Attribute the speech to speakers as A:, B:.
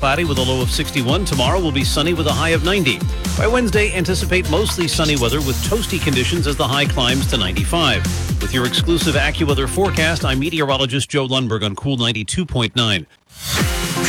A: cloudy with a low of 61. Tomorrow will be sunny with a high of 90. By Wednesday, anticipate mostly sunny weather with toasty conditions as the high climbs to 95. With your exclusive AccuWeather forecast, I'm meteorologist Joe Lundberg on Cool 92.9.